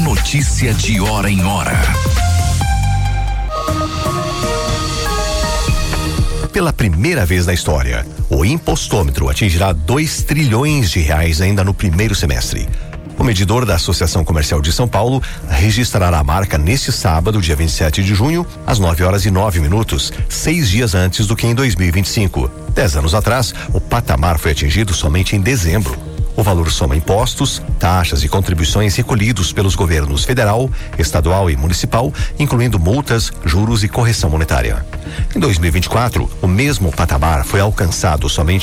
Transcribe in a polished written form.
notícia de hora em hora. Pela primeira vez na história, o impostômetro atingirá 2 trilhões de reais ainda no primeiro semestre. O medidor da Associação Comercial de São Paulo registrará a marca neste sábado, dia 27 de junho, às 9h09, 6 dias antes do que em 2025. 10 anos atrás, o patamar foi atingido somente em dezembro. O valor soma impostos, taxas e contribuições recolhidos pelos governos federal, estadual e municipal, incluindo multas, juros e correção monetária. Em 2024, o mesmo patamar foi alcançado somente